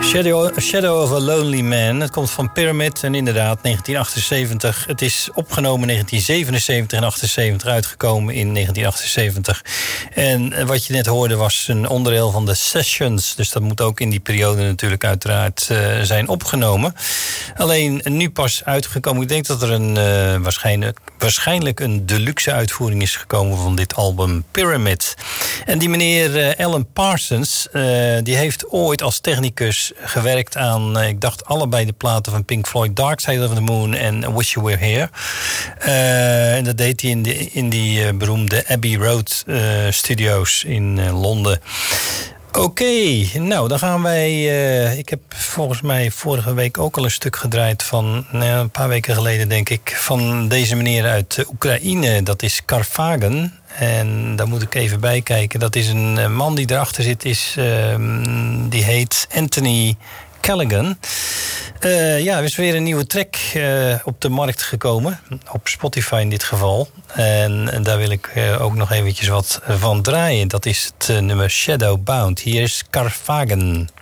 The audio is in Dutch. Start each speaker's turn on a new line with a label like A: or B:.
A: Shadow of a Lonely Man. Het komt van Pyramid en inderdaad 1978. Het is opgenomen in 1977 en 78, uitgekomen in 1978. En wat je net hoorde was een onderdeel van de Sessions. Dus dat moet ook in die periode natuurlijk uiteraard zijn opgenomen. Alleen nu pas uitgekomen. Ik denk dat er een waarschijnlijk een deluxe uitvoering is gekomen van dit album Pyramid. En die meneer Alan Parsons, die heeft ooit als technicus gewerkt aan, ik dacht allebei de platen van Pink Floyd, Dark Side of the Moon en Wish You Were Here. En dat deed hij in die beroemde Abbey Road Studios in Londen. Oké, nou dan gaan wij. Ik heb volgens mij vorige week ook al een stuk gedraaid van, een paar weken geleden denk ik, van deze meneer uit Oekraïne. Dat is Karfagen. En daar moet ik even bij kijken. Dat is een man die erachter zit, die heet Anthony Callaghan. Er is weer een nieuwe track op de markt gekomen. Op Spotify in dit geval. En daar wil ik ook nog eventjes wat van draaien. Dat is het nummer Shadowbound. Hier is Karfagen.